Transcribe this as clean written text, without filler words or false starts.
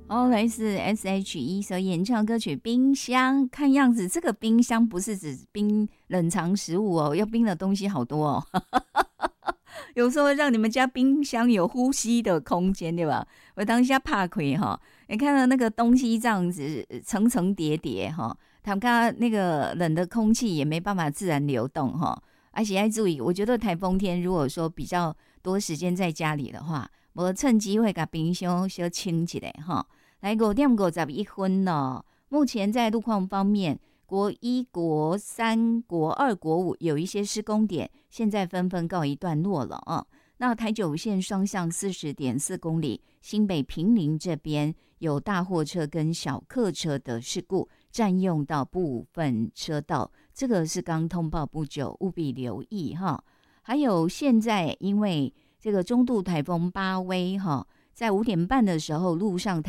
哦，来自 S.H.E 所演唱歌曲《冰箱》，看样子这个冰箱不是指冰冷藏食物哦，要冰的东西好多哦。有时候让你们家冰箱有呼吸的空间，对吧？我当下怕亏哈，你看到那个东西这样子层层叠叠哈，他们看到那个冷的空气也没办法自然流动哈。而且要注意，我觉得台风天如果说比较多时间在家里的话，我趁机会把冰箱先清起来哈。来5:51了，目前在路况方面，国一、国三、国二、国五有一些施工点，现在纷纷告一段落了啊。那台九线双向40.4公里，新北平林这边有大货车跟小客车的事故，占用到部分车道，这个是刚通报不久，务必留意哈。还有现在因为这个中度台风巴威哈，在5点半的时候路上